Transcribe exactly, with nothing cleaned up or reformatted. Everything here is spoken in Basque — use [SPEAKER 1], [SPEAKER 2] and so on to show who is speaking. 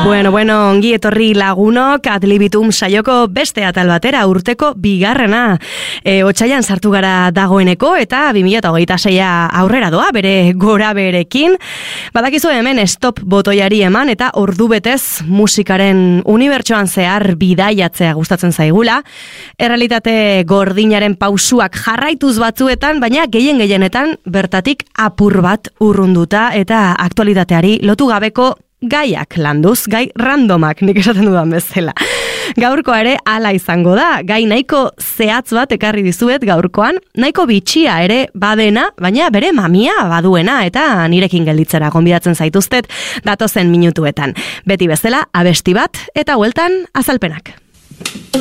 [SPEAKER 1] Bueno, bueno, ongi etorri lagunok, Adlibitum saioko beste atal batera urteko bigarrena. E, Otsailan sartu gara dagoeneko eta bi mila hogeita seia aurrera doa, bere gora berekin. Badakizu hemen stop botoiari eman eta ordu betez musikaren unibertsoan zehar bidaiatzea gustatzen zaigula. Errealitate gordinaren pausuak jarraituz batzuetan, baina gehien gehienetan bertatik apur bat urrunduta eta aktualitateari lotu gabeko gaiak landuz, gai randomak, nik esaten dudan bezala. Gaurkoa ere hala izango da, gai nahiko zehatz bat ekarri dizuet gaurkoan, nahiko bitxia ere badena, baina bere mamia baduena eta nirekin gelditzera gonbidatzen zaituztet datozen minutuetan. Beti bezala, abesti bat eta hueltan azalpenak.